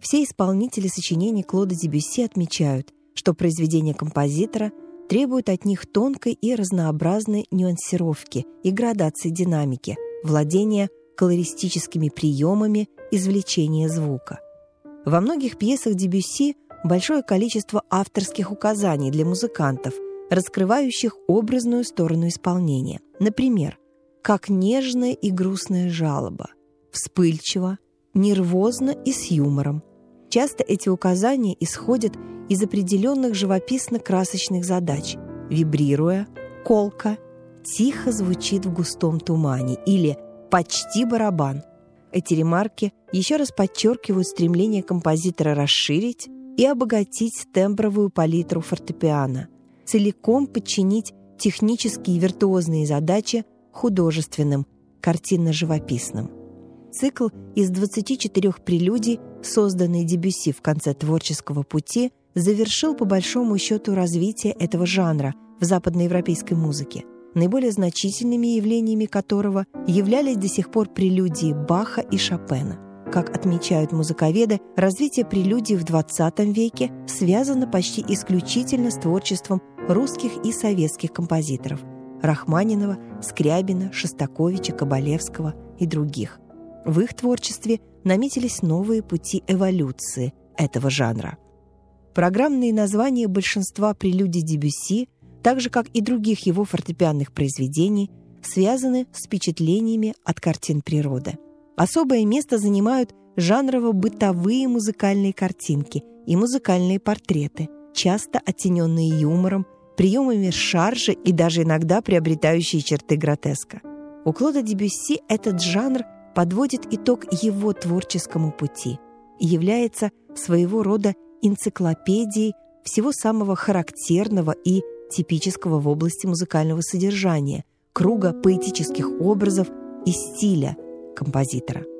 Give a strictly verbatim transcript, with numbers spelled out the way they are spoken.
Все исполнители сочинений Клода Дебюсси отмечают, что произведения композитора требуют от них тонкой и разнообразной нюансировки и градации динамики, владения колористическими приемами извлечения звука. Во многих пьесах Дебюсси большое количество авторских указаний для музыкантов, раскрывающих образную сторону исполнения. Например, как нежная и грустная жалоба, вспыльчиво, нервозно и с юмором. Часто эти указания исходят из определенных живописно-красочных задач, вибрируя, колко, тихо звучит в густом тумане или почти барабан. Эти ремарки еще раз подчеркивают стремление композитора расширить и обогатить тембровую палитру фортепиано, целиком подчинить технические и виртуозные задачи художественным, картинно-живописным. Цикл из двадцати четырёх прелюдий, созданный Дебюсси в конце творческого пути, завершил по большому счету развитие этого жанра в западноевропейской музыке, наиболее значительными явлениями которого являлись до сих пор прелюдии Баха и Шопена. Как отмечают музыковеды, развитие прелюдий в двадцатом веке связано почти исключительно с творчеством русских и советских композиторов – Рахманинова, Скрябина, Шостаковича, Кабалевского и других. В их творчестве наметились новые пути эволюции этого жанра. Программные названия большинства прелюдий Дебюсси, так же, как и других его фортепианных произведений, связаны с впечатлениями от картин природы. Особое место занимают жанрово-бытовые музыкальные картинки и музыкальные портреты, часто оттененные юмором, приемами шаржа и даже иногда приобретающие черты гротеска. У Клода Дебюсси этот жанр подводит итог его творческому пути и является своего рода энциклопедией всего самого характерного и типического в области музыкального содержания, круга поэтических образов и стиля композитора.